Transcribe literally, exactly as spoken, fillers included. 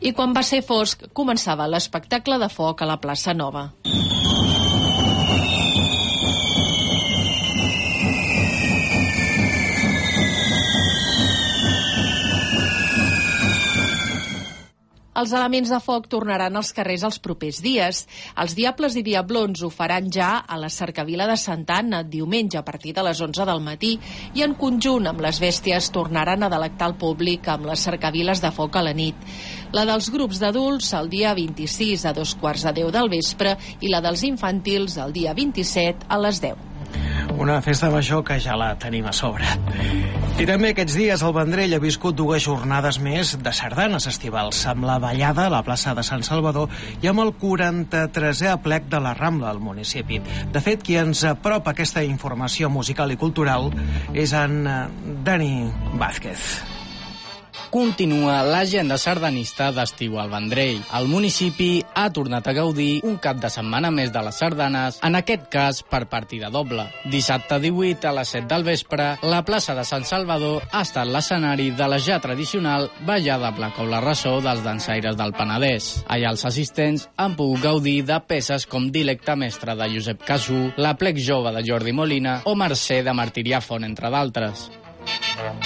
I quan va ser fosc, començava l'espectacle de foc a la plaça Nova. Els elements de foc tornaran als carrers els propers dies. Els Diables i Diablons ho faran ja a la cercavila de Santa Anna diumenge a partir de les onze del matí i en conjunt amb les bèsties tornaran a delectar el públic amb les cercaviles de foc a la nit. La dels grups d'adults el dia vint-i-sis a dos quarts de deu del vespre i la dels infantils el dia vint-i-set a les deu. Una festa major que ja la tenim a sobre. I també aquests dies el Vendrell ha viscut dues jornades més de sardanes estivals, amb la ballada a la plaça de Sant Salvador i amb el quaranta-tresè aplec de la Rambla al municipi. De fet, qui ens apropa aquesta informació musical i cultural és en Dani Vázquez. Continua l'agenda sardanista d'estiu al Vendrell. El municipi ha tornat a gaudir un cap de setmana més de les sardanes, en aquest cas per partida doble. Dissabte divuit a les set del vespre, la plaça de Sant Salvador ha estat l'escenari de la ja tradicional ballada Placa o la Ressó dels dansaires del Penedès. Allà els assistents han pogut gaudir de peces com Dilecte Mestre de Josep Casú, l'Aplec Jove de Jordi Molina o Mercè de Martirià Font, entre d'altres.